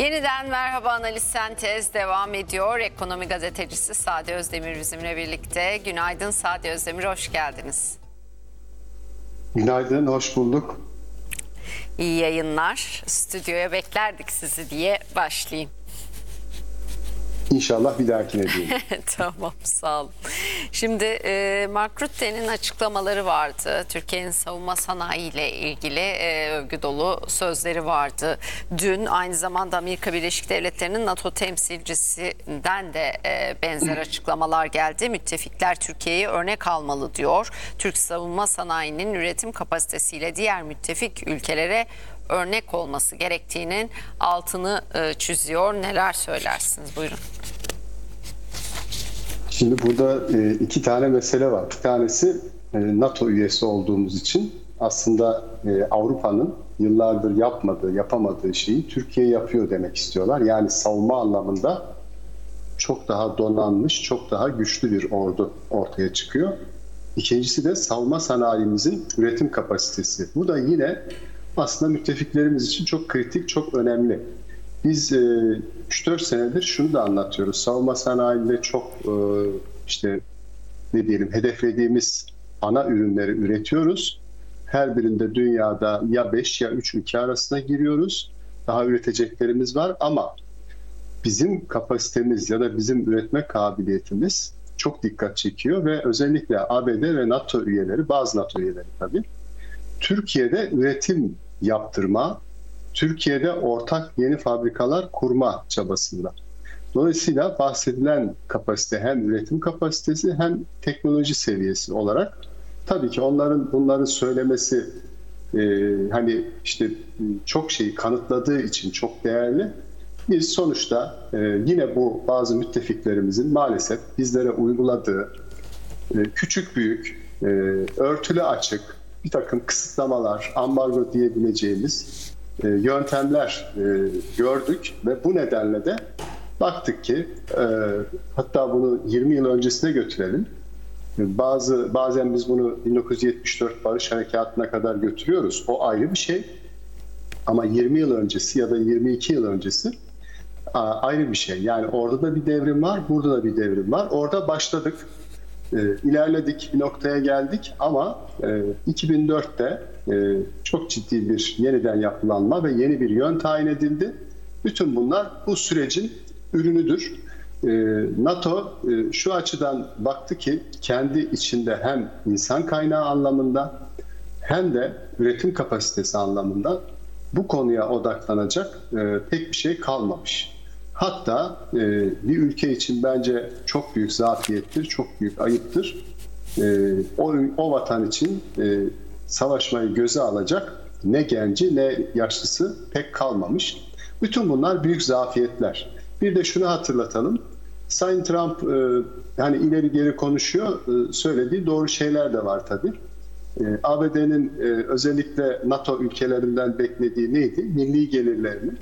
Yeniden merhaba, Analiz Sentez devam ediyor. Ekonomi gazetecisi Sade Özdemir bizimle birlikte. Günaydın Sade Özdemir, hoş geldiniz. Günaydın, hoş bulduk. İyi yayınlar. Stüdyoya beklerdik sizi diye başlayayım. İnşallah bir dahakine diyeyim. Tamam, sağ olun. Şimdi Mark Rutte'nin açıklamaları vardı. Türkiye'nin savunma sanayi ile ilgili övgü dolu sözleri vardı. Dün aynı zamanda Amerika Birleşik Devletleri'nin NATO temsilcisinden de benzer açıklamalar geldi. Müttefikler Türkiye'yi örnek almalı diyor. Türk savunma sanayinin üretim kapasitesiyle diğer müttefik ülkelere örnek olması gerektiğinin altını çiziyor. Neler söylersiniz? Buyurun. Şimdi burada iki tane mesele var. Bir tanesi NATO üyesi olduğumuz için aslında Avrupa'nın yıllardır yapamadığı şeyi Türkiye yapıyor demek istiyorlar. Yani savunma anlamında çok daha donanmış, çok daha güçlü bir ordu ortaya çıkıyor. İkincisi de savunma sanayimizin üretim kapasitesi. Bu da yine aslında müttefiklerimiz için çok kritik, çok önemli. Biz 3-4 senedir şunu da anlatıyoruz. Savunma sanayinde çok hedeflediğimiz ana ürünleri üretiyoruz. Her birinde dünyada ya 5 ya 3 ülke arasına giriyoruz. Daha üreteceklerimiz var ama bizim kapasitemiz ya da bizim üretme kabiliyetimiz çok dikkat çekiyor ve özellikle ABD ve NATO üyeleri, bazı NATO üyeleri tabii, Türkiye'de üretim yaptırma, Türkiye'de ortak yeni fabrikalar kurma çabasında. Dolayısıyla bahsedilen kapasite hem üretim kapasitesi hem teknoloji seviyesi olarak tabii ki bunların söylemesi çok şeyi kanıtladığı için çok değerli. Biz sonuçta yine bu bazı müttefiklerimizin maalesef bizlere uyguladığı küçük büyük, örtülü açık bir takım kısıtlamalar, ambargo diyebileceğimiz yöntemler gördük ve bu nedenle de baktık ki hatta bunu 20 yıl öncesine götürelim. Bazen biz bunu 1974 Barış Harekatı'na kadar götürüyoruz. O ayrı bir şey. Ama 20 yıl öncesi ya da 22 yıl öncesi ayrı bir şey. Yani orada da bir devrim var, burada da bir devrim var. Orada başladık, ilerledik, bir noktaya geldik ama 2004'te çok ciddi bir yeniden yapılanma ve yeni bir yön tayin edildi. Bütün bunlar bu sürecin ürünüdür. NATO şu açıdan baktı ki kendi içinde hem insan kaynağı anlamında hem de üretim kapasitesi anlamında bu konuya odaklanacak pek bir şey kalmamış. Hatta bir ülke için bence çok büyük zafiyettir, çok büyük ayıptır. O vatan için savaşmayı göze alacak ne genci ne yaşlısı pek kalmamış. Bütün bunlar büyük zafiyetler. Bir de şunu hatırlatalım. Sayın Trump hani ileri geri konuşuyor, söylediği doğru şeyler de var tabii. ABD'nin özellikle NATO ülkelerinden beklediği neydi? Milli gelirlerinin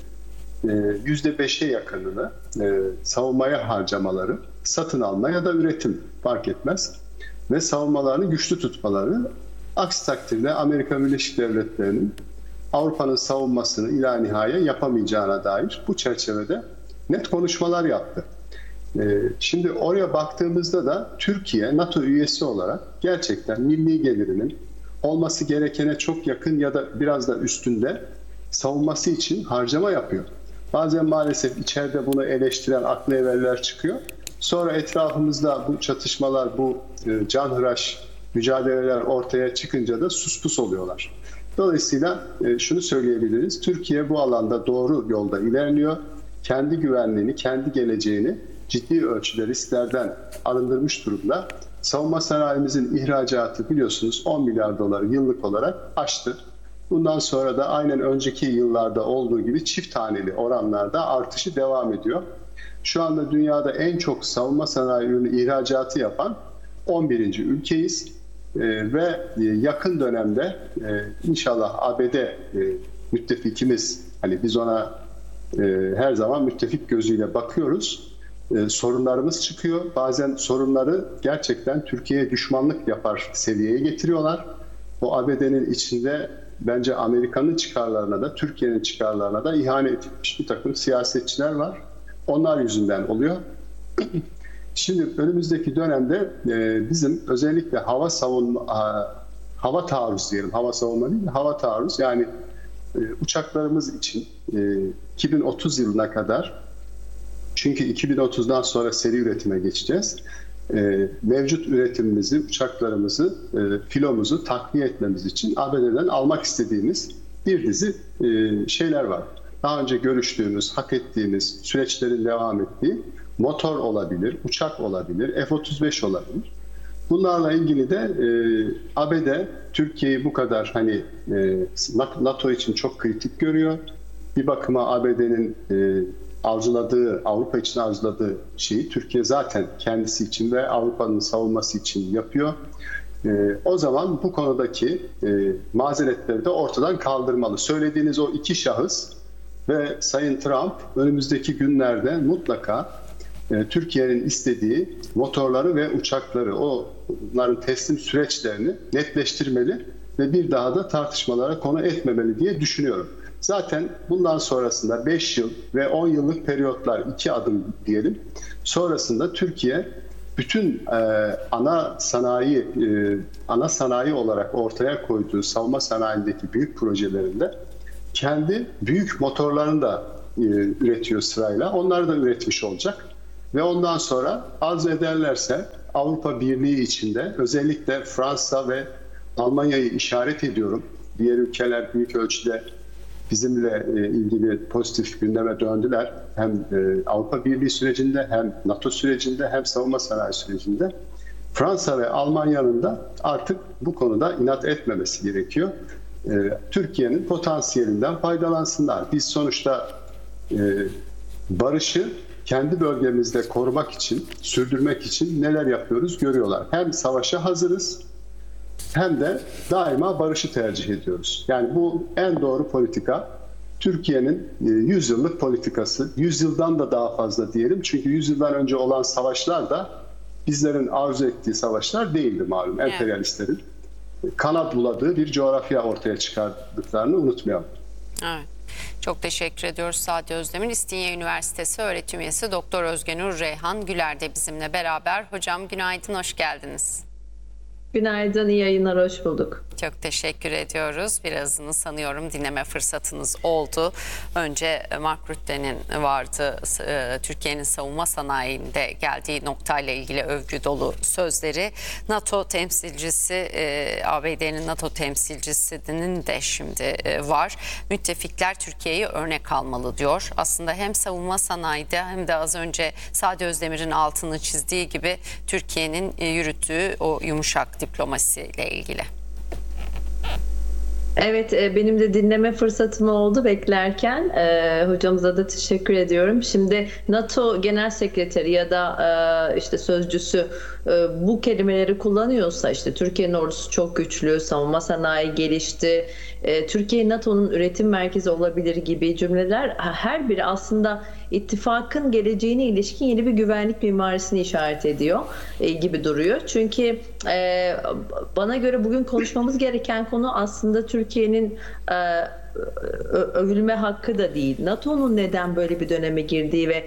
%5'e yakınını savunmaya harcamaları, satın alma ya da üretim fark etmez ve savunmalarını güçlü tutmaları. Aksi takdirde Amerika Birleşik Devletleri'nin Avrupa'nın savunmasını ilahiye yapamayacağına dair bu çerçevede net konuşmalar yaptı. Şimdi oraya baktığımızda da Türkiye NATO üyesi olarak gerçekten milli gelirinin olması gerekene çok yakın ya da biraz da üstünde savunması için harcama yapıyor. Bazen maalesef içeride bunu eleştiren aklı evveller çıkıyor. Sonra etrafımızda bu çatışmalar, bu canhıraş mücadeleler ortaya çıkınca da suspus oluyorlar. Dolayısıyla şunu söyleyebiliriz. Türkiye bu alanda doğru yolda ilerliyor. Kendi güvenliğini, kendi geleceğini ciddi ölçüde risklerden arındırmış durumda. Savunma sanayimizin ihracatı biliyorsunuz 10 milyar doları yıllık olarak aştı. Bundan sonra da aynen önceki yıllarda olduğu gibi çift taneli oranlarda artışı devam ediyor. Şu anda dünyada en çok savunma sanayi ürünü ihracatı yapan 11. ülkeyiz. Ve yakın dönemde inşallah ABD müttefikimiz, hani biz ona her zaman müttefik gözüyle bakıyoruz. Sorunlarımız çıkıyor. Bazen sorunları gerçekten Türkiye'ye düşmanlık yapar seviyeye getiriyorlar. O ABD'nin içinde bence Amerika'nın çıkarlarına da Türkiye'nin çıkarlarına da ihanet etmiş bir takım siyasetçiler var. Onlar yüzünden oluyor. Şimdi önümüzdeki dönemde bizim özellikle hava taarruz diyelim, hava savunma değil de hava taarruz, yani uçaklarımız için 2030 yılına kadar, çünkü 2030'dan sonra seri üretime geçeceğiz. Mevcut üretimimizi, uçaklarımızı, filomuzu takviye etmemiz için ABD'den almak istediğimiz bir dizi şeyler var. Daha önce görüştüğümüz, hak ettiğimiz, süreçlerin devam ettiği motor olabilir, uçak olabilir, F-35 olabilir. Bunlarla ilgili de ABD Türkiye'yi bu kadar hani NATO için çok kritik görüyor. Bir bakıma ABD'nin Avrupa için arzuladığı şeyi Türkiye zaten kendisi için ve Avrupa'nın savunması için yapıyor. O zaman bu konudaki mazeretleri de ortadan kaldırmalı. Söylediğiniz o iki şahıs ve Sayın Trump önümüzdeki günlerde mutlaka Türkiye'nin istediği motorları ve uçakları, onların teslim süreçlerini netleştirmeli ve bir daha da tartışmalara konu etmemeli diye düşünüyorum. Zaten bundan sonrasında 5 yıl ve 10 yıllık periyotlar, 2 adım diyelim. Sonrasında Türkiye bütün ana sanayi olarak ortaya koyduğu savunma sanayindeki büyük projelerinde kendi büyük motorlarını da üretiyor sırayla. Onları da üretmiş olacak. Ve ondan sonra arzu ederlerse Avrupa Birliği içinde özellikle Fransa ve Almanya'yı işaret ediyorum. Diğer ülkeler büyük ölçüde bizimle ilgili pozitif gündeme döndüler. Hem Avrupa Birliği sürecinde, hem NATO sürecinde, hem savunma sanayi sürecinde. Fransa ve Almanya'nın da artık bu konuda inat etmemesi gerekiyor. Türkiye'nin potansiyelinden faydalansınlar. Biz sonuçta barışı kendi bölgemizde korumak için, sürdürmek için neler yapıyoruz görüyorlar. Hem savaşa hazırız, hem de daima barışı tercih ediyoruz. Yani bu en doğru politika. Türkiye'nin 100 yıllık politikası. 100 yıldan da daha fazla diyelim. Çünkü 100 yıldan önce olan savaşlar da bizlerin arzu ettiği savaşlar değildi malum. Evet. Emperyalistlerin kanat buladığı bir coğrafya ortaya çıkardıklarını unutmayalım. Evet. Çok teşekkür ediyoruz Sadi Özdemir. İstinye Üniversitesi öğretim üyesi Doktor Özgenur Reyhan Güler de bizimle beraber. Hocam günaydın, hoş geldiniz. Günaydın, iyi yayınlar, hoş bulduk. Çok teşekkür ediyoruz. Birazını sanıyorum dinleme fırsatınız oldu. Önce Mark Rutte'nin vardı, Türkiye'nin savunma sanayinde geldiği noktayla ilgili övgü dolu sözleri. NATO temsilcisi, ABD'nin NATO temsilcisinin de şimdi var. Müttefikler Türkiye'yi örnek almalı diyor. Aslında hem savunma sanayide hem de az önce Sadi Özdemir'in altını çizdiği gibi Türkiye'nin yürüttüğü o yumuşak diplomasiyle ilgili. Evet, benim de dinleme fırsatım oldu beklerken. Hocamıza da teşekkür ediyorum. Şimdi NATO Genel Sekreteri ya da işte sözcüsü bu kelimeleri kullanıyorsa, işte Türkiye'nin ordusu çok güçlü, savunma sanayi gelişti, Türkiye NATO'nun üretim merkezi olabilir gibi cümleler, her biri aslında ittifakın geleceğine ilişkin yeni bir güvenlik mimarisini işaret ediyor gibi duruyor. Çünkü bana göre bugün konuşmamız gereken konu aslında Türkiye'nin övülme hakkı da değil. NATO'nun neden böyle bir döneme girdiği ve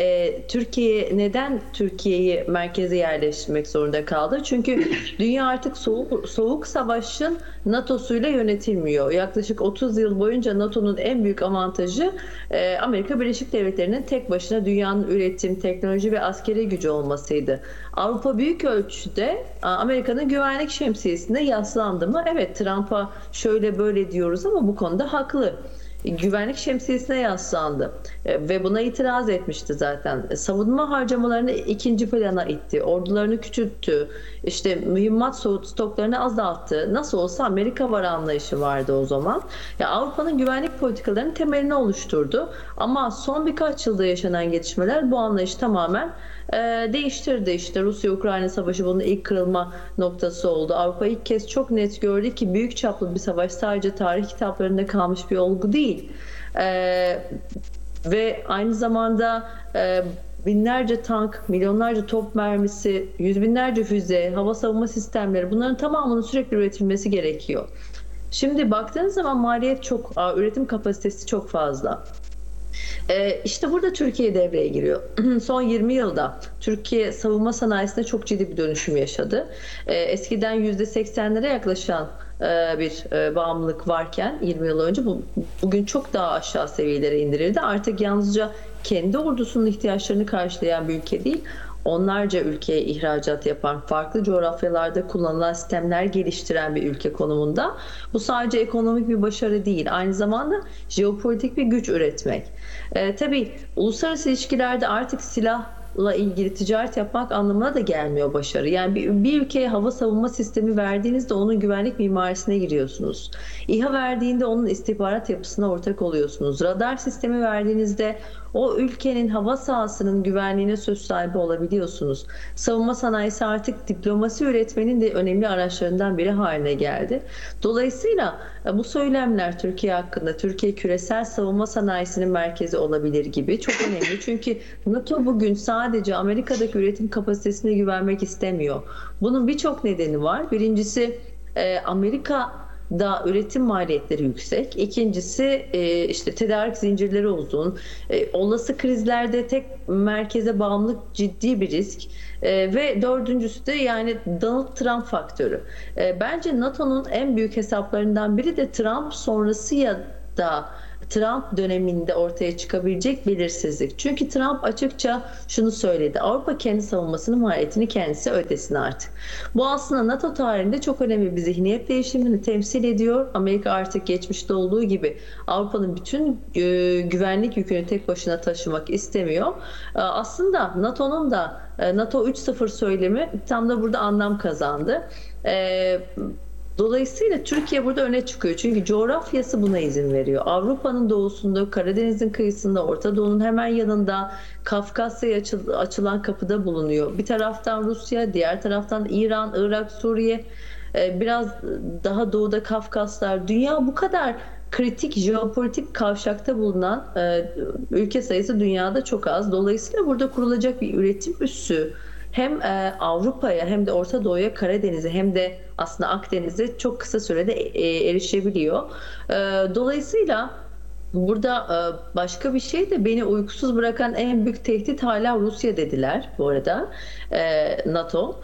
Türkiye'yi merkeze yerleştirmek zorunda kaldı. Çünkü dünya artık soğuk savaşın NATO'suyla yönetilmiyor. Yaklaşık 30 yıl boyunca NATO'nun en büyük avantajı Amerika Birleşik Devletleri'nin tek başına dünyanın üretim, teknoloji ve askeri gücü olmasıydı. Avrupa büyük ölçüde Amerika'nın güvenlik şemsiyesinde yaslandı mı? Evet, Trump'a şöyle böyle diyoruz ama bu konuda haklı. Güvenlik şemsiyesine yaslandı ve buna itiraz etmişti zaten. Savunma harcamalarını ikinci plana itti, ordularını küçülttü, işte mühimmat stoklarını azalttı. Nasıl olsa Amerika var anlayışı vardı o zaman. Ya Avrupa'nın güvenlik politikalarının temelini oluşturdu. Ama son birkaç yılda yaşanan gelişmeler bu anlayışı tamamen değiştirdi. İşte Rusya-Ukrayna savaşı bunun ilk kırılma noktası oldu. Avrupa ilk kez çok net gördü ki büyük çaplı bir savaş sadece tarih kitaplarında kalmış bir olgu değil. Ve aynı zamanda binlerce tank, milyonlarca top mermisi, yüz binlerce füze, hava savunma sistemleri, bunların tamamının sürekli üretilmesi gerekiyor. Şimdi baktığınız zaman maliyet çok, üretim kapasitesi çok fazla. İşte burada Türkiye devreye giriyor. Son 20 yılda Türkiye savunma sanayisinde çok ciddi bir dönüşüm yaşadı. Eskiden %80'lere yaklaşan bir bağımlılık varken 20 yıl önce bugün çok daha aşağı seviyelere indirildi. Artık yalnızca kendi ordusunun ihtiyaçlarını karşılayan bir ülke değil, onlarca ülkeye ihracat yapan, farklı coğrafyalarda kullanılan sistemler geliştiren bir ülke konumunda. Bu sadece ekonomik bir başarı değil, aynı zamanda jeopolitik bir güç üretmek. Tabii uluslararası ilişkilerde artık silahla ilgili ticaret yapmak anlamına da gelmiyor başarı. Yani bir ülkeye hava savunma sistemi verdiğinizde onun güvenlik mimarisine giriyorsunuz. İHA verdiğinde onun istihbarat yapısına ortak oluyorsunuz. Radar sistemi verdiğinizde o ülkenin hava sahasının güvenliğine söz sahibi olabiliyorsunuz. Savunma sanayisi artık diplomasi üretmenin de önemli araçlarından biri haline geldi. Dolayısıyla bu söylemler Türkiye hakkında, Türkiye küresel savunma sanayisinin merkezi olabilir gibi çok önemli. Çünkü NATO bugün sadece Amerika'daki üretim kapasitesine güvenmek istemiyor. Bunun birçok nedeni var. Birincisi, Amerika'da üretim maliyetleri yüksek. İkincisi, işte tedarik zincirleri uzun. Olası krizlerde tek merkeze bağımlılık ciddi bir risk. Ve dördüncüsü de yani Donald Trump faktörü. Bence NATO'nun en büyük hesaplarından biri de Trump sonrası ya da Trump döneminde ortaya çıkabilecek belirsizlik. Çünkü Trump açıkça şunu söyledi: Avrupa kendi savunmasının maliyetini kendisi ödesin artık. Bu aslında NATO tarihinde çok önemli bir zihniyet değişimini temsil ediyor. Amerika artık geçmişte olduğu gibi Avrupa'nın bütün güvenlik yükünü tek başına taşımak istemiyor. Aslında NATO'nun da NATO 3.0 söylemi tam da burada anlam kazandı. Dolayısıyla Türkiye burada öne çıkıyor. Çünkü coğrafyası buna izin veriyor. Avrupa'nın doğusunda, Karadeniz'in kıyısında, Orta Doğu'nun hemen yanında, Kafkasya'ya açılan kapıda bulunuyor. Bir taraftan Rusya, diğer taraftan İran, Irak, Suriye, biraz daha doğuda Kafkaslar. Dünya bu kadar kritik jeopolitik kavşakta bulunan ülke sayısı dünyada çok az. Dolayısıyla burada kurulacak bir üretim üssü hem Avrupa'ya hem de Orta Doğu'ya, Karadeniz'e hem de aslında Akdeniz'e çok kısa sürede erişebiliyor. Dolayısıyla burada başka bir şey de beni uykusuz bırakan en büyük tehdit hala Rusya dediler bu arada NATO.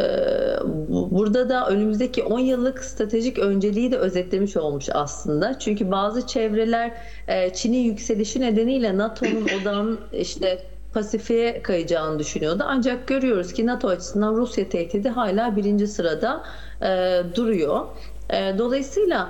Burada da önümüzdeki 10 yıllık stratejik önceliği de özetlemiş olmuş aslında. Çünkü bazı çevreler Çin'in yükselişi nedeniyle NATO'nun odağının işte Pasifik'e kayacağını düşünüyordu. Ancak görüyoruz ki NATO açısından Rusya tehdidi hala birinci sırada duruyor. Dolayısıyla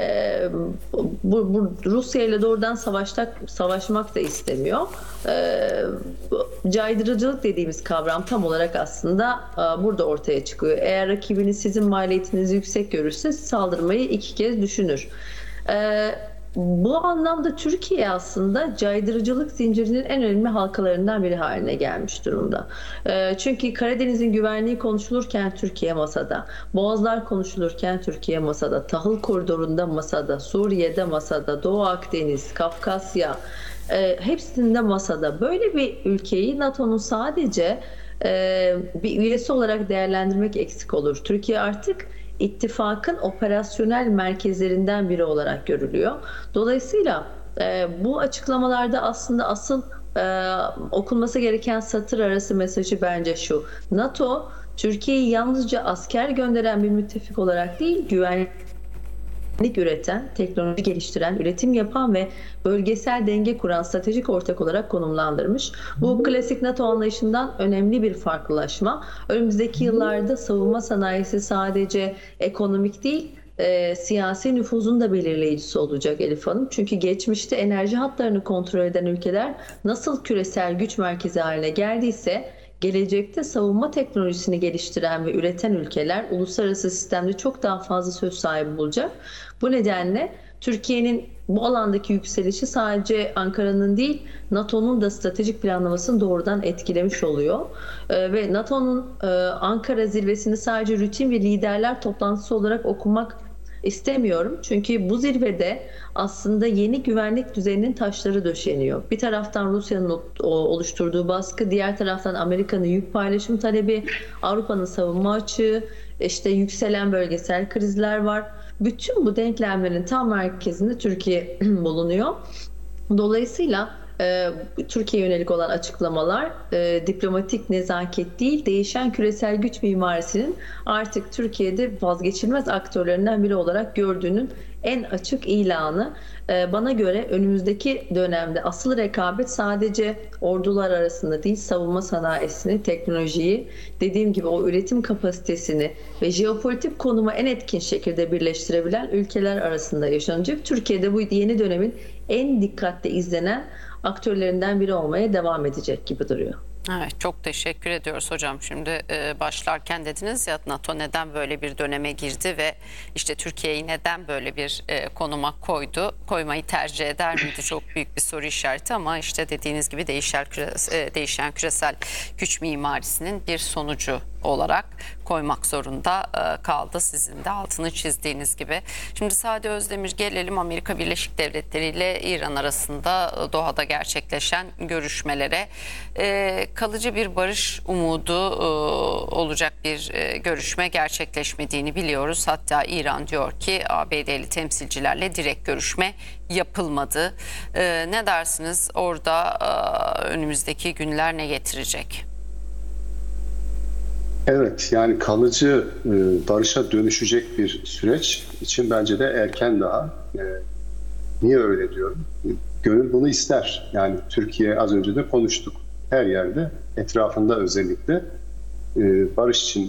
Rusya ile doğrudan savaşmak da istemiyor. Caydırıcılık dediğimiz kavram tam olarak aslında burada ortaya çıkıyor. Eğer rakibiniz sizin maliyetinizi yüksek görürse saldırmayı 2 kez düşünür. Bu anlamda Türkiye aslında caydırıcılık zincirinin en önemli halkalarından biri haline gelmiş durumda. Çünkü Karadeniz'in güvenliği konuşulurken Türkiye masada, Boğazlar konuşulurken Türkiye masada, Tahıl Koridoru'nda masada, Suriye'de masada, Doğu Akdeniz, Kafkasya, hepsinde masada. Böyle bir ülkeyi NATO'nun sadece bir üyesi olarak değerlendirmek eksik olur. Türkiye artık ittifakın operasyonel merkezlerinden biri olarak görülüyor. Dolayısıyla bu açıklamalarda aslında asıl okunması gereken satır arası mesajı bence şu: NATO, Türkiye'yi yalnızca asker gönderen bir müttefik olarak değil, güvenlik üreten, teknoloji geliştiren, üretim yapan ve bölgesel denge kuran stratejik ortak olarak konumlandırmış. Bu klasik NATO anlayışından önemli bir farklılaşma. Önümüzdeki yıllarda savunma sanayisi sadece ekonomik değil, siyasi nüfuzun da belirleyicisi olacak Elif Hanım. Çünkü geçmişte enerji hatlarını kontrol eden ülkeler nasıl küresel güç merkezi haline geldiyse, gelecekte savunma teknolojisini geliştiren ve üreten ülkeler uluslararası sistemde çok daha fazla söz sahibi olacak. Bu nedenle Türkiye'nin bu alandaki yükselişi sadece Ankara'nın değil, NATO'nun da stratejik planlamasını doğrudan etkilemiş oluyor. Ve NATO'nun Ankara zirvesini sadece rutin bir liderler toplantısı olarak okumak istemiyorum. Çünkü bu zirvede aslında yeni güvenlik düzeninin taşları döşeniyor. Bir taraftan Rusya'nın oluşturduğu baskı, diğer taraftan Amerika'nın yük paylaşım talebi, Avrupa'nın savunma açığı, işte yükselen bölgesel krizler var. bütün bu denklemlerin tam merkezinde Türkiye bulunuyor. Dolayısıyla Türkiye'ye yönelik olan açıklamalar diplomatik nezaket değil, değişen küresel güç mimarisinin artık Türkiye'de vazgeçilmez aktörlerinden biri olarak gördüğünün en açık ilanı. Bana göre önümüzdeki dönemde asıl rekabet sadece ordular arasında değil, savunma sanayisini, teknolojiyi, dediğim gibi o üretim kapasitesini ve jeopolitik konumu en etkin şekilde birleştirebilen ülkeler arasında yaşanacak. Türkiye'de bu yeni dönemin en dikkatli izlenen aktörlerinden biri olmaya devam edecek gibi duruyor. Evet, çok teşekkür ediyoruz hocam. Şimdi başlarken dediniz ya, NATO neden böyle bir döneme girdi ve işte Türkiye'yi neden böyle bir konuma koymayı tercih eder miydi? Çok büyük bir soru işareti ama işte dediğiniz gibi değişen küresel güç mimarisinin bir sonucu olarak koymak zorunda kaldı, sizin de altını çizdiğiniz gibi. Şimdi Sade Özdemir, gelelim Amerika Birleşik Devletleri ile İran arasında Doha'da gerçekleşen görüşmelere. Kalıcı bir barış umudu olacak bir görüşme gerçekleşmediğini biliyoruz. Hatta İran diyor ki ABD'li temsilcilerle direkt görüşme yapılmadı. Ne dersiniz? Orada önümüzdeki günler ne getirecek? Evet, yani kalıcı barışa dönüşecek bir süreç için bence de erken daha. Niye öyle diyorum? Gönül bunu ister. Yani Türkiye, az önce de konuştuk. Her yerde, etrafında özellikle barış içinde